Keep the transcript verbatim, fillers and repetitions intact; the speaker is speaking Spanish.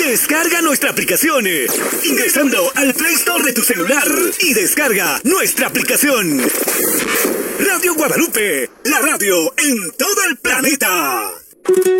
Descarga nuestra aplicación eh, ingresando al Play Store de tu celular y descarga nuestra aplicación. Radio Guadalupe, la radio en todo el planeta.